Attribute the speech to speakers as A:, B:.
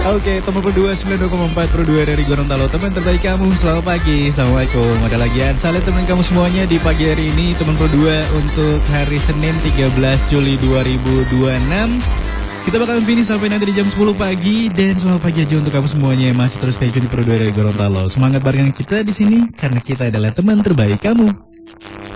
A: Oke, teman Pro 2 92,4 Pro 2 dari Gorontalo. Teman terbaik kamu, selamat pagi. Assalamualaikum. Ada lagi salam teman kamu semuanya di pagi hari ini, teman Pro 2 untuk hari Senin 13 Juli 2026. Kita bakalan finish sampai nanti di jam 10 pagi. Dan selamat pagi aja untuk kamu semuanya yang masih terus stay tune di Pro 2 dari Gorontalo. Semangat barengan kita di sini karena kita adalah teman terbaik kamu.